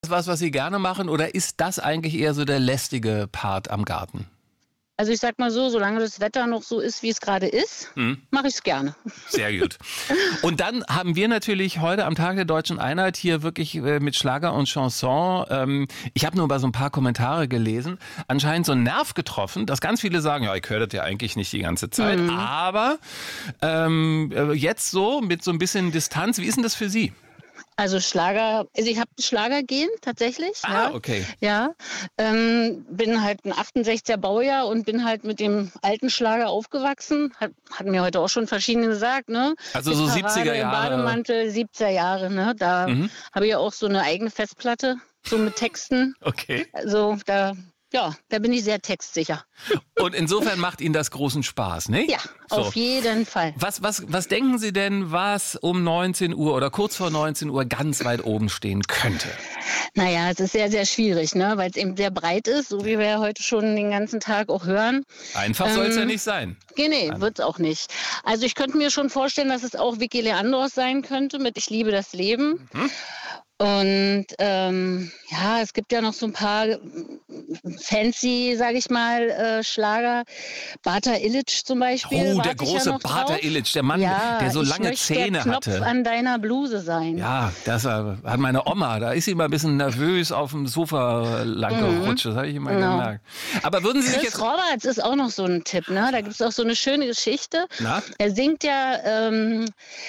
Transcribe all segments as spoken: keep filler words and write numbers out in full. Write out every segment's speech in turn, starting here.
Was, was Sie gerne machen, oder ist das eigentlich eher so der lästige Part am Garten? Also ich sag mal so, solange das Wetter noch so ist, wie es gerade ist, hm. mache ich es gerne. Sehr gut. Und dann haben wir natürlich heute am Tag der Deutschen Einheit hier wirklich äh, mit Schlager und Chanson, ähm, ich habe nur mal so ein paar Kommentare gelesen, anscheinend so einen Nerv getroffen, dass ganz viele sagen, ja, ich höre das ja eigentlich nicht die ganze Zeit, mhm. aber ähm, jetzt so mit so ein bisschen Distanz, wie ist denn das für Sie? Also Schlager, also ich habe Schlager gehen tatsächlich. Ah, ja. okay. Ja, ähm, bin halt ein achtundsechziger Baujahr und bin halt mit dem alten Schlager aufgewachsen. Hat, hatten mir heute auch schon verschiedene gesagt, ne? Also so Parade, siebziger Jahre. Bademantel, siebziger Jahre, ne? Da mhm. habe ich ja auch so eine eigene Festplatte, so mit Texten. Okay. Also da... Ja, da bin ich sehr textsicher. Und insofern macht Ihnen das großen Spaß, ne? Ja, so. Auf jeden Fall. Was, was, was denken Sie denn, was um neunzehn Uhr oder kurz vor neunzehn Uhr ganz weit oben stehen könnte? Naja, es ist sehr, sehr schwierig, ne? Weil es eben sehr breit ist, so wie wir ja heute schon den ganzen Tag auch hören. Einfach ähm, soll es ja nicht sein. Nee, nee, wird es auch nicht. Also ich könnte mir schon vorstellen, dass es auch Vicky Leandros sein könnte mit Ich liebe das Leben. Mhm. Und ähm, ja, es gibt ja noch so ein paar fancy, sage ich mal, äh, Schlager. Bata Illich zum Beispiel. Oh, der große ja Bata Illich, der Mann, ja, der so lange Zähne der Knopf hatte. An deiner Bluse sein. Ja, das äh, hat meine Oma. Da ist sie immer ein bisschen nervös auf dem Sofa lang gerutscht. Das habe ich immer genau. gemerkt. Aber würden Sie sich Chris jetzt... Roberts ist auch noch so ein Tipp, ne? Da gibt es auch so eine schöne Geschichte. Na? Er singt ja... Ähm,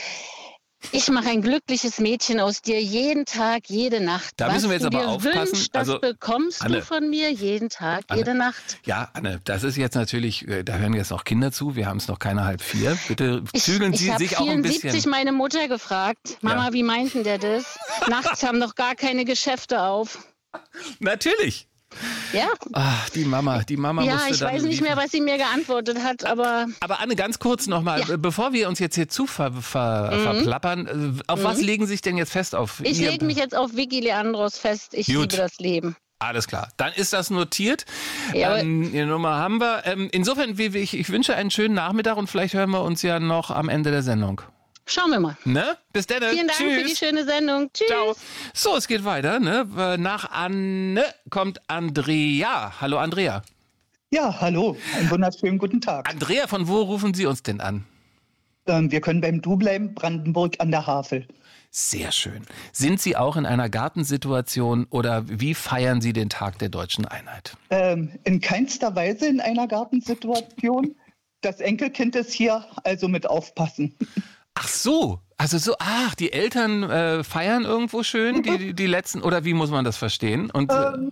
Ich mache ein glückliches Mädchen aus dir jeden Tag, jede Nacht. Da Was müssen wir jetzt du aber dir aufpassen. Wünschst, das also, bekommst Anne, du von mir jeden Tag, Anne, jede Nacht. Ja, Anne, das ist jetzt natürlich, da hören jetzt noch Kinder zu. Wir haben es noch keine halb vier. Bitte zügeln ich, Sie ich sich auch ein bisschen. Ich habe vierundsiebzig meine Mutter gefragt. Mama, ja. wie meinten der das? Nachts haben doch gar keine Geschäfte auf. Natürlich. Ja. Ach, die Mama, die Mama ja, musste ich dann weiß nicht mehr, was sie mir geantwortet hat, aber... Aber Anne, ganz kurz nochmal, ja. bevor wir uns jetzt hier zu ver, ver, mhm. verplappern, auf mhm. was legen Sie sich denn jetzt fest? Auf ich lege mich jetzt auf Vicky Leandros fest, ich Gut. liebe das Leben. Alles klar, dann ist das notiert. Ja, ähm, die Nummer haben wir. Ähm, insofern, ich, ich wünsche einen schönen Nachmittag und vielleicht hören wir uns ja noch am Ende der Sendung. Schauen wir mal. Ne? Bis dann. Vielen Dank Tschüss. für die schöne Sendung. Tschüss. Ciao. So, es geht weiter. Ne? Nach Anne kommt Andrea. Hallo Andrea. Ja, hallo. Einen wunderschönen guten Tag. Andrea, von wo rufen Sie uns denn an? Ähm, wir können beim Du bleiben, Brandenburg an der Havel. Sehr schön. Sind Sie auch in einer Gartensituation oder wie feiern Sie den Tag der Deutschen Einheit? Ähm, in keinster Weise in einer Gartensituation. Das Enkelkind ist hier, also mit aufpassen. Ach so, also so, ach, die Eltern äh, feiern irgendwo schön, die, die, die letzten, oder wie muss man das verstehen? Und, ähm,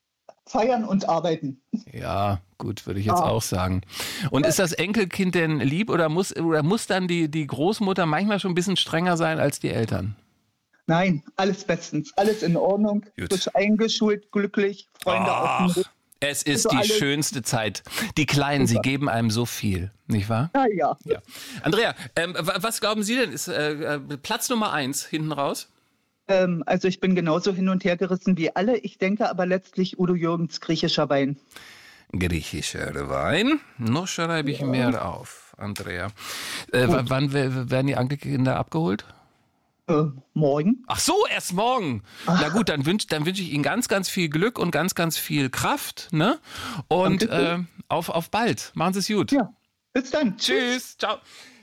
feiern und arbeiten. Ja, gut, würde ich jetzt ja. auch sagen. Und ist das Enkelkind denn lieb oder muss, oder muss dann die, die Großmutter manchmal schon ein bisschen strenger sein als die Eltern? Nein, alles bestens, alles in Ordnung, frisch eingeschult, glücklich, Freunde auf dem Weg. Es ist also die schönste Zeit. Die Kleinen, super. Sie geben einem so viel, nicht wahr? Ja, ja. ja. Andrea, ähm, was glauben Sie denn, ist äh, Platz Nummer eins hinten raus? Ähm, also ich bin genauso hin und her gerissen wie alle. Ich denke aber letztlich Udo Jürgens griechischer Wein. Griechischer Wein? Noch schreibe ich ja. mehr auf, Andrea. Äh, w- wann w- werden die Angelkinder abgeholt? Äh, morgen. Ach so, erst morgen. Ach. Na gut, dann wünsche dann wünsch ich Ihnen ganz, ganz viel Glück und ganz, ganz viel Kraft. Ne? Und äh, auf, auf bald. Machen Sie es gut. Ja, bis dann. Tschüss. Ciao.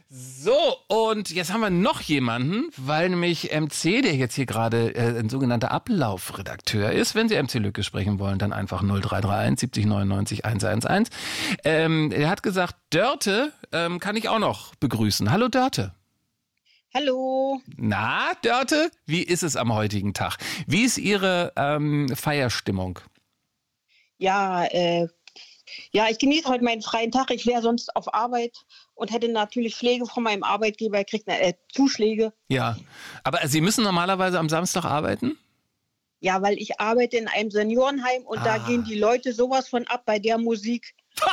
So, und jetzt haben wir noch jemanden, weil nämlich M C, der jetzt hier gerade äh, ein sogenannter Ablaufredakteur ist. Wenn Sie M C Lücke sprechen wollen, dann einfach null drei drei eins siebzig neunundneunzig hundertelf. Ähm, er hat gesagt, Dörte ähm, kann ich auch noch begrüßen. Hallo Dörte. Hallo. Na, Dörte, wie ist es am heutigen Tag? Wie ist Ihre ähm, Feierstimmung? Ja, äh, ja, ich genieße heute meinen freien Tag. Ich wäre sonst auf Arbeit und hätte natürlich Pflege von meinem Arbeitgeber, kriegt äh, Zuschläge. Ja, aber Sie müssen normalerweise am Samstag arbeiten? Ja, weil ich arbeite in einem Seniorenheim und ah. da gehen die Leute sowas von ab bei der Musik.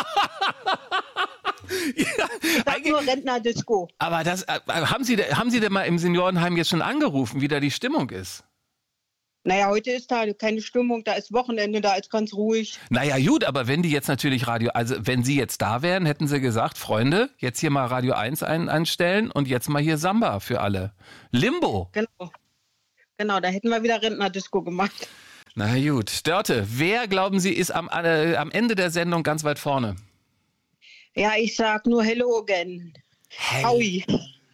Ja, ich sag nur Rentner-Disco. Aber das, äh, haben Sie, haben Sie denn mal im Seniorenheim jetzt schon angerufen, wie da die Stimmung ist? Naja, heute ist da keine Stimmung, da ist Wochenende, da ist ganz ruhig. Naja, gut, aber wenn die jetzt natürlich Radio, also wenn Sie jetzt da wären, hätten Sie gesagt, Freunde, jetzt hier mal Radio eins ein, einstellen und jetzt mal hier Samba für alle. Limbo. Genau, genau, da hätten wir wieder Rentner-Disco gemacht. Na gut. Dörte, wer, glauben Sie, ist am, äh, am Ende der Sendung ganz weit vorne? Ja, ich sag nur Hello again. Hey. Howie.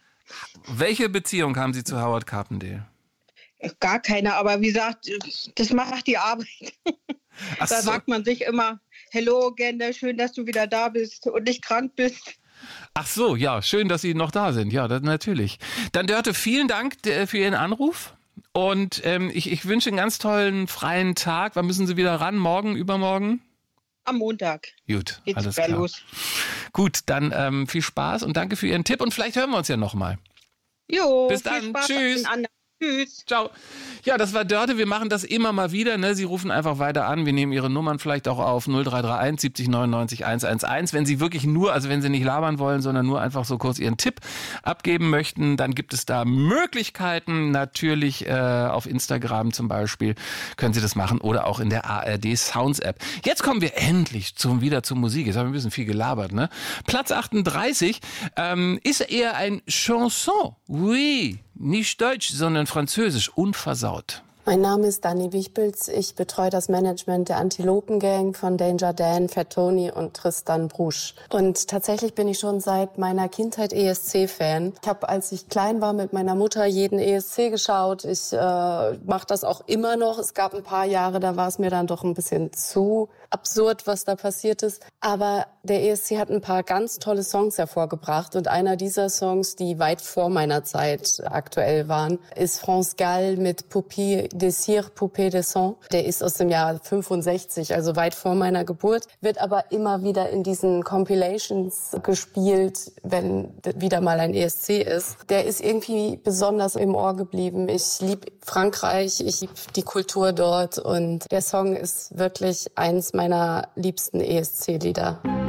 Welche Beziehung haben Sie zu Howard Carpendale? Gar keine, aber wie gesagt, das macht die Arbeit. Ach Da so. sagt man sich immer, Hello again, schön, dass du wieder da bist und nicht krank bist. Ach so, ja, schön, dass Sie noch da sind. Ja, das, natürlich. Dann Dörte, vielen Dank äh, für Ihren Anruf und ähm, ich, ich wünsche einen ganz tollen freien Tag. Wann müssen Sie wieder ran? Morgen, übermorgen? Am Montag. Gut, Geht's alles wieder klar. los. Gut, dann ähm, viel Spaß und danke für Ihren Tipp und vielleicht hören wir uns ja nochmal. Jo, Bis viel dann. Spaß Tschüss. an den anderen. Tschüss. Ciao. Ja, das war Dörte. Wir machen das immer mal wieder. Ne? Sie rufen einfach weiter an. Wir nehmen Ihre Nummern vielleicht auch auf null drei drei eins siebzig neunundneunzig hundertelf. Wenn Sie wirklich nur, also wenn Sie nicht labern wollen, sondern nur einfach so kurz Ihren Tipp abgeben möchten, dann gibt es da Möglichkeiten. Natürlich äh, auf Instagram zum Beispiel können Sie das machen oder auch in der A R D Sounds App. Jetzt kommen wir endlich zum, wieder zur Musik. Jetzt haben wir ein bisschen viel gelabert. Ne? Platz achtunddreißig ähm, ist eher ein Chanson. Oui. Nicht Deutsch, sondern Französisch. Unversaut. Mein Name ist Dani Wichpilz. Ich betreue das Management der Antilopen-Gang von Danger Dan, Fat Tony und Tristan Brusch. Und tatsächlich bin ich schon seit meiner Kindheit E S C-Fan. Ich habe, als ich klein war, mit meiner Mutter jeden E S C geschaut. Ich äh, mache das auch immer noch. Es gab ein paar Jahre, da war es mir dann doch ein bisschen zu absurd, was da passiert ist. Aber der E S C hat ein paar ganz tolle Songs hervorgebracht. Und einer dieser Songs, die weit vor meiner Zeit aktuell waren, ist France Gall mit Poupée Désir, Poupée de Sang. Der ist aus dem Jahr fünfundsechzig, also weit vor meiner Geburt, wird aber immer wieder in diesen Compilations gespielt, wenn wieder mal ein E S C ist. Der ist irgendwie besonders im Ohr geblieben. Ich liebe Frankreich, ich liebe die Kultur dort und der Song ist wirklich eins meiner liebsten E S C-Lieder.